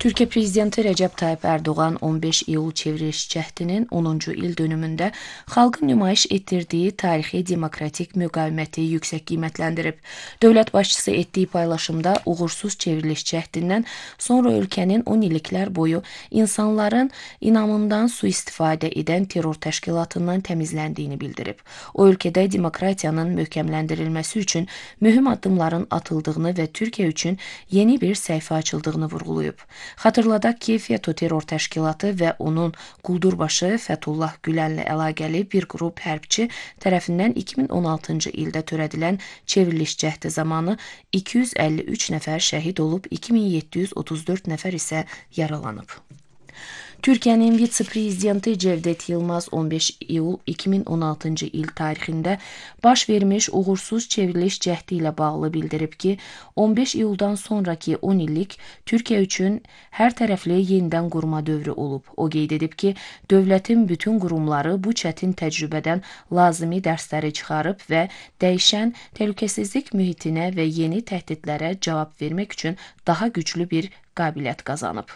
Türkiye Prezidenti Recep Tayyip Erdoğan 15 iyul çevriliş cəhdinin 10-cu il dönümündə xalqın nümayiş etdirdiyi tarixi demokratik müqaviməti yüksək qiymətləndirib. Dövlət başçısı etdiyi paylaşımda uğursuz çevriliş cəhdindən sonra ölkənin 10 illiklər boyu insanların inamından sui-istifadə edən terror təşkilatından təmizləndiyini bildirib. O ölkədə demokratiyanın möhkəmləndirilməsi üçün mühüm addımların atıldığını və Türkiyə üçün yeni bir səhifə açıldığını vurğulayıb. Xatırladaq ki, FETÖ terror təşkilatı və onun quldurbaşı Fəthullah Gülenlə əlaqəli bir qrup hərbçi tərəfindən 2016-cı ildə törədilən çevriliş cəhdi zamanı 253 nəfər şəhid olub, 2734 nəfər isə yaralanıb. Türkiye'nin vitse-prezidenti Cevdet Yılmaz 15 iyul 2016-cı il tarixində baş vermiş uğursuz çevriliş cəhdi ilə bağlı bildirib ki, 15 iyuldan sonraki 10 illik Türkiye üçün hər tərəfli yenidən qurma dövrü olub. O qeyd edib ki, dövlətin bütün qurumları bu çətin təcrübədən lazımi dərsləri çıxarıb və dəyişən təhlükəsizlik mühitinə və yeni təhdidlərə cavab vermək üçün daha güclü bir qabiliyyət qazanıb.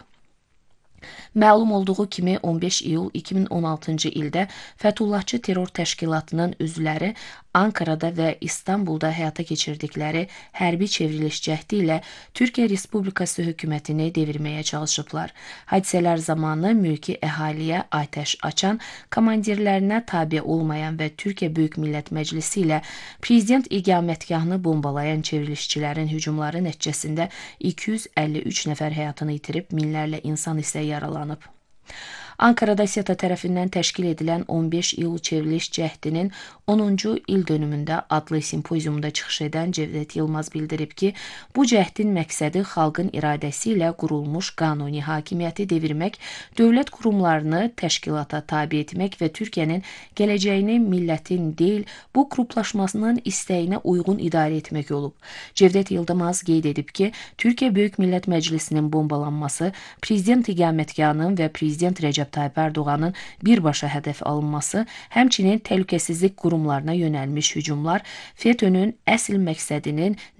Məlum olduğu kimi 15 iyul 2016-cı ildə Fəthullahçı terror təşkilatının üzvləri Ankara'da və İstanbul'da həyata keçirdikləri hərbi çevriliş cəhdi ilə Türkiyə Respublikası hökumətini devirməyə çalışıblar. Hadisələr zamanı mülki əhaliyə atəş açan, komandirlərinə tabe olmayan və Türkiyə Böyük Millət Məclisi ilə prezident iqamətgahını bombalayan çevrilişçilərin hücumları nəticəsində 253 nəfər həyatını itirib, minlərlə insan isə yaralanıb. Ankara'da SETA tərəfindən təşkil edilən 15 iyul çevriliş cəhdinin 10-cu il dönümündə adlı simpoziumda çıxış edən Cevdet Yılmaz bildirib ki, bu cəhdin məqsədi xalqın iradəsi ilə qurulmuş qanuni hakimiyyəti devirmək, dövlət qurumlarını təşkilata tabe etmək və Türkiyənin gələcəyini millətin deyil, bu qruplaşmasının istəyinə uyğun idarə etmək olub. Cevdet Yılmaz qeyd edib ki, Türkiyə Böyük Millət Məclisinin bombalanması, prezident iqamətgahının və prezident Recep Tayyip Erdoğan'ın birbaşa hədəf alınması, həmçinin təhlükəsizlik qurumlarına yönəlmiş hücumlar FETÖ'nün əsl məqsədinin